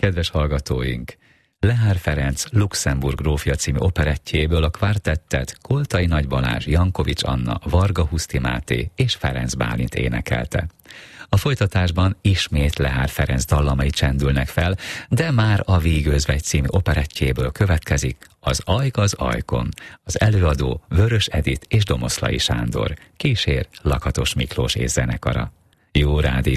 Kedves hallgatóink! Lehár Ferenc Luxemburg grófja című operettjéből a kvartettet Koltai Nagy Balázs, Jankovics Anna, Varga Huszti Máté és Ferenc Bálint énekelte. A folytatásban ismét Lehár Ferenc dallamai csendülnek fel, de már a Vígözvegy című operettjéből következik az Ajk az ajkon. Az előadó Vörös Edit és Domoszlai Sándor, kísér Lakatos Miklós és zenekara. Jó rádió!